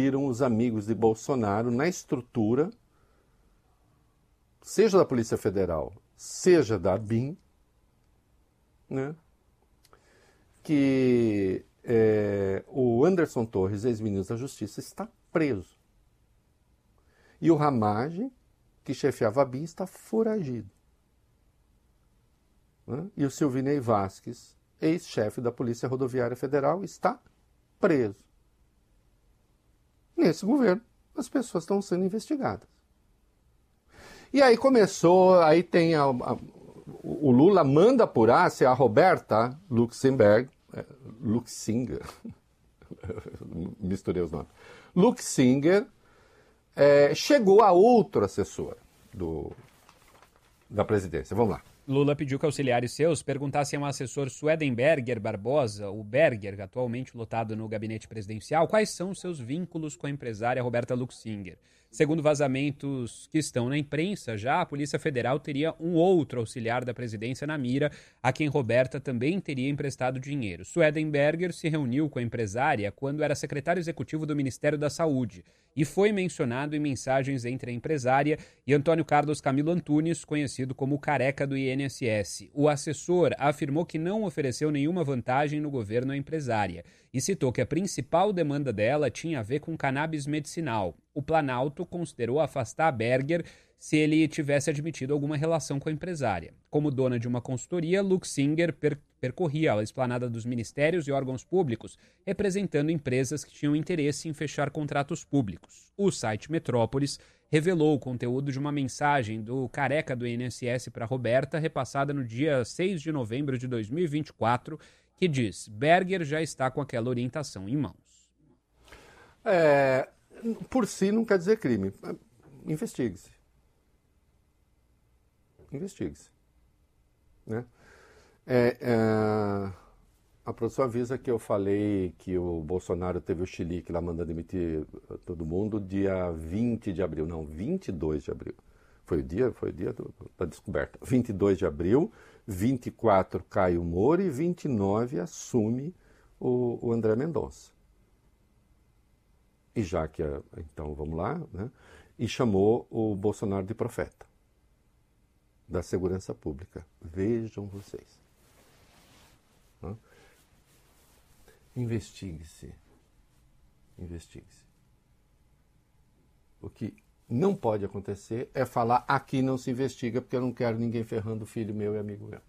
incluíram os amigos de Bolsonaro na estrutura, seja da Polícia Federal, seja da ABIN, né? Que o Anderson Torres, ex-ministro da Justiça, está preso. E o Ramagem, que chefiava a ABIN, está foragido. Né? E o Silvinei Vasquez, ex-chefe da Polícia Rodoviária Federal, está preso. Nesse governo, as pessoas estão sendo investigadas. E aí começou, aí tem o Lula manda apurar se a Roberta Luxinger, misturei os nomes, Luxinger, chegou a outro assessor da presidência. Vamos lá. Lula pediu que auxiliares seus perguntassem ao assessor Swedenberger Barbosa, o Berger, atualmente lotado no gabinete presidencial, quais são os seus vínculos com a empresária Roberta Luxinger. Segundo vazamentos que estão na imprensa, já a Polícia Federal teria um outro auxiliar da presidência na mira, a quem Roberta também teria emprestado dinheiro. Swedenberger se reuniu com a empresária quando era secretário executivo do Ministério da Saúde e foi mencionado em mensagens entre a empresária e Antônio Carlos Camilo Antunes, conhecido como o Careca do INSS. O assessor afirmou que não ofereceu nenhuma vantagem no governo à empresária e citou que a principal demanda dela tinha a ver com cannabis medicinal. O Planalto considerou afastar Berger se ele tivesse admitido alguma relação com a empresária. Como dona de uma consultoria, Luxinger percorria a esplanada dos ministérios e órgãos públicos, representando empresas que tinham interesse em fechar contratos públicos. O site Metrópolis revelou o conteúdo de uma mensagem do Careca do INSS para Roberta, repassada no dia 6 de novembro de 2024, que diz: Berger já está com aquela orientação em mãos. Por si não quer dizer crime. Investigue-se. Investigue-se. Né? A produção avisa que eu falei que o Bolsonaro teve o chilique lá mandando demitir todo mundo dia 20 de abril. Não, 22 de abril. Foi o dia da descoberta. 22 de abril, 24 cai o Moro e 29 assume o André Mendonça. E já que, então, vamos lá, né? E chamou o Bolsonaro de profeta da segurança pública. Vejam vocês. Investigue-se. Investigue-se. O que não pode acontecer é falar aqui não se investiga porque eu não quero ninguém ferrando filho meu e amigo meu.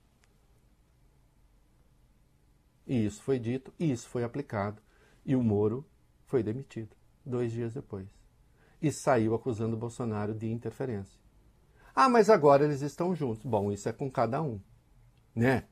E isso foi dito, e isso foi aplicado. E o Moro foi demitido 2 dias depois. E saiu acusando o Bolsonaro de interferência. Ah, mas agora eles estão juntos. Bom, isso é com cada um, né?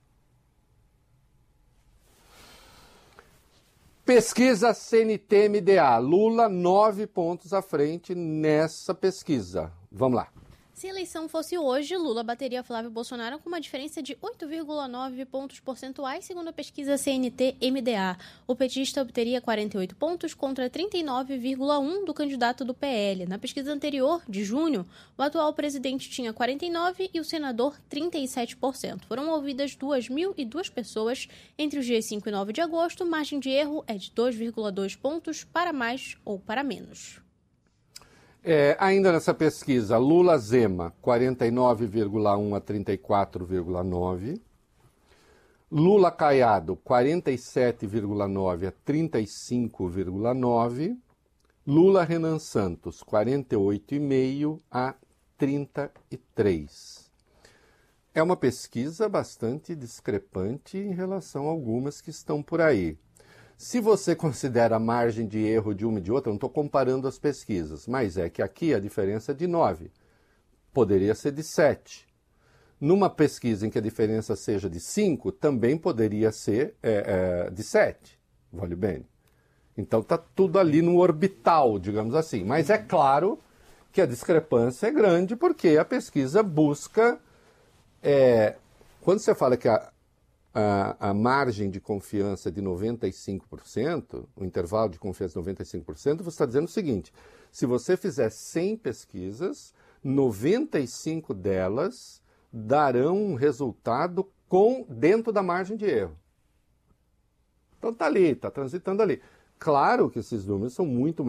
Pesquisa CNT-MDA. Lula 9 pontos à frente nessa pesquisa. Vamos lá. Se a eleição fosse hoje, Lula bateria Flávio Bolsonaro com uma diferença de 8,9 pontos percentuais, segundo a pesquisa CNT-MDA. O petista obteria 48 pontos contra 39,1 do candidato do PL. Na pesquisa anterior, de junho, o atual presidente tinha 49% e o senador 37%. Foram ouvidas 2.002 pessoas entre os dias 5 e 9 de agosto. Margem de erro é de 2,2 pontos para mais ou para menos. Ainda nessa pesquisa, Lula-Zema, 49,1 a 34,9. Lula-Caiado, 47,9 a 35,9. Lula-Renan Santos, 48,5 a 33. É uma pesquisa bastante discrepante em relação a algumas que estão por aí. Se você considera a margem de erro de uma e de outra, não estou comparando as pesquisas, mas é que aqui a diferença é de 9. Poderia ser de 7. Numa pesquisa em que a diferença seja de 5, também poderia ser de 7. Vale bem. Então está tudo ali no orbital, digamos assim. Mas é claro que a discrepância é grande porque a pesquisa busca... quando você fala que a margem de confiança de 95%, o intervalo de confiança de 95%, você está dizendo o seguinte: se você fizer 100 pesquisas, 95 delas darão um resultado dentro da margem de erro. Então está ali, está transitando ali. Claro que esses números são muito